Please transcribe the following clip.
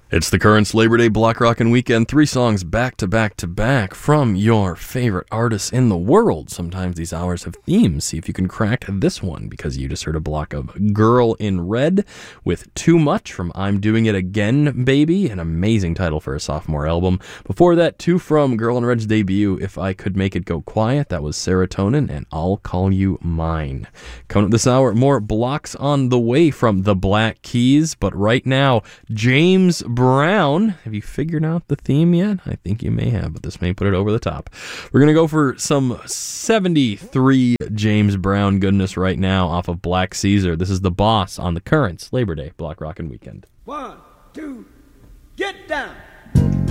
It's the Currents Labor Day Block Rockin' Weekend. 3 songs back to back to back from your favorite artists in the world. Sometimes these hours have themes. See if you can crack this one, because you just heard a block of Girl in Red with Too Much from I'm Doing It Again, Baby, an amazing title for a sophomore album. Before that, 2 from Girl in Red's debut, If I Could Make It Go Quiet. That was Serotonin and I'll Call You Mine. Coming up this hour, more blocks on the way from the Black Keys, but right now, James Brown. Have you figured out the theme yet? I think you may have, but this may put it over the top. We're going to go for some 73 James Brown goodness right now off of Black Caesar. This is The Boss on the Currents Labor Day Block Rockin' Weekend. 1, 2, get down.